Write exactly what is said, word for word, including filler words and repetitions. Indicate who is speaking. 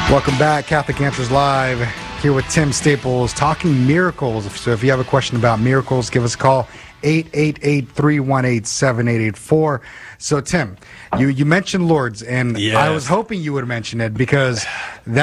Speaker 1: Welcome back, Catholic Answers Live, here with Tim Staples, talking miracles. So if you have a question about miracles, give us a call, eight eight eight, three one eight, seven eight eight four. So, Tim, you, you mentioned Lourdes, and
Speaker 2: Yes.
Speaker 1: I was hoping you would mention it because that